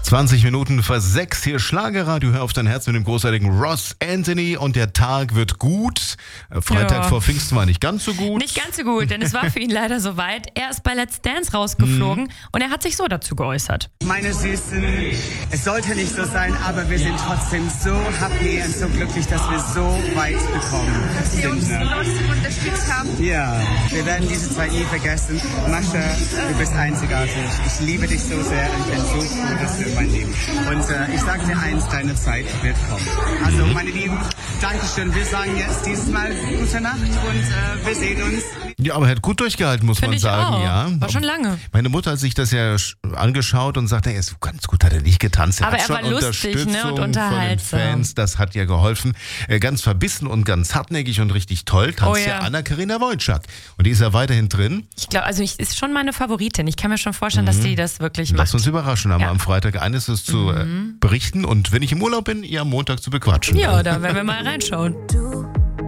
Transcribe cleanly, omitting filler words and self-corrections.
20 Minuten vor 6 hier Schlagerradio. Hör auf dein Herz mit dem großartigen Ross Anthony und der Tag wird gut. Freitag vor Pfingsten war nicht ganz so gut. Nicht ganz so gut, denn es war für ihn leider soweit. Er ist bei Let's Dance rausgeflogen und er hat sich so dazu geäußert. Meine Süßen, es sollte nicht so sein, aber wir sind trotzdem so happy und so glücklich, dass wir so weit gekommen sind. Die uns unterstützt haben. Ja, wir werden diese Zeit nie vergessen. Mascha, du bist einzigartig. Ich liebe dich so sehr und ich bin so froh, dass du in mein Leben. Und ich sage dir eins, deine Zeit wird kommen. Also meine Lieben, Dankeschön. Wir sagen jetzt dieses Mal gute Nacht und wir sehen uns. Ja, aber er hat gut durchgehalten, muss man sagen. Auch. Ja. War schon lange. Meine Mutter hat sich das ja angeschaut und sagte, so ganz gut hat er nicht getanzt. Aber hat er schon war lustig, Unterstützung ne, und von den unterhaltsam. Fans, das hat ja geholfen. Ganz verbissen und ganz hartnäckig und richtig toll tanzt ja Anna-Karina Wojcik. Und die ist ja weiterhin drin. Ich glaube, also ist schon meine Favoritin. Ich kann mir schon vorstellen, dass die das wirklich macht. Lass uns überraschen, haben wir am Freitag eines zu berichten und wenn ich im Urlaub bin, ihr am Montag zu bequatschen. Ja, da werden wir mal reinschauen.